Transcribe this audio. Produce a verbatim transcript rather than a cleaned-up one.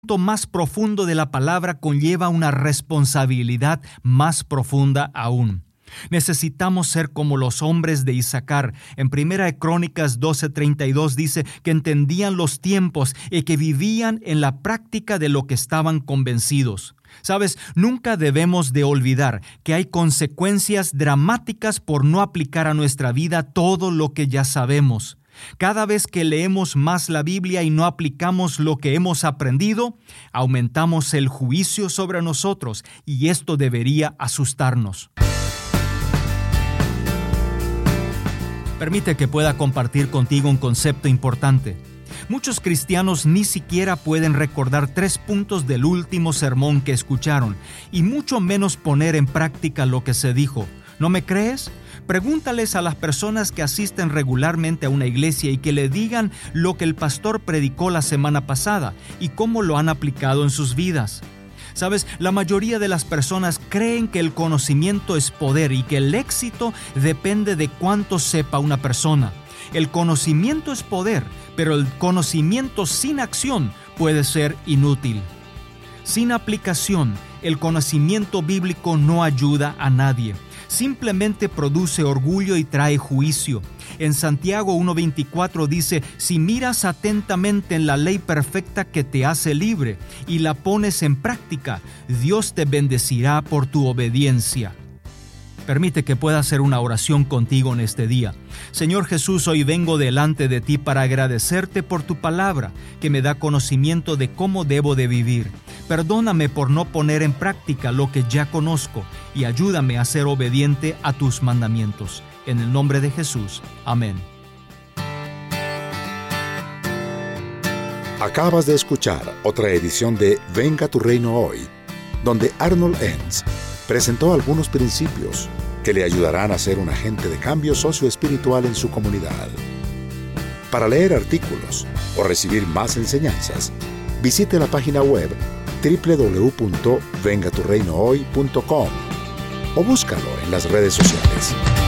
más profundo de la palabra conlleva una responsabilidad más profunda aún. Necesitamos ser como los hombres de Isaacar. En Primera de Crónicas doce treinta y dos dice que entendían los tiempos y que vivían en la práctica de lo que estaban convencidos. Sabes, nunca debemos de olvidar que hay consecuencias dramáticas por no aplicar a nuestra vida todo lo que ya sabemos. Cada vez que leemos más la Biblia y no aplicamos lo que hemos aprendido, aumentamos el juicio sobre nosotros y esto debería asustarnos. Permite que pueda compartir contigo un concepto importante. Muchos cristianos ni siquiera pueden recordar tres puntos del último sermón que escucharon y mucho menos poner en práctica lo que se dijo. ¿No me crees? Pregúntales a las personas que asisten regularmente a una iglesia y que le digan lo que el pastor predicó la semana pasada y cómo lo han aplicado en sus vidas. Sabes, la mayoría de las personas creen que el conocimiento es poder y que el éxito depende de cuánto sepa una persona. El conocimiento es poder, pero el conocimiento sin acción puede ser inútil. Sin aplicación, el conocimiento bíblico no ayuda a nadie. Simplemente produce orgullo y trae juicio. En Santiago uno veinticuatro dice, si miras atentamente en la ley perfecta que te hace libre y la pones en práctica, Dios te bendecirá por tu obediencia. Permite que pueda hacer una oración contigo en este día. Señor Jesús, hoy vengo delante de ti para agradecerte por tu palabra, que me da conocimiento de cómo debo de vivir. Perdóname por no poner en práctica lo que ya conozco y ayúdame a ser obediente a tus mandamientos. En el nombre de Jesús. Amén. Acabas de escuchar otra edición de Venga tu Reino Hoy, donde Arnold Enns presentó algunos principios que le ayudarán a ser un agente de cambio socioespiritual en su comunidad. Para leer artículos o recibir más enseñanzas, visite la página web doble u doble u doble u punto venga tu reino hoy punto com o búscalo en las redes sociales.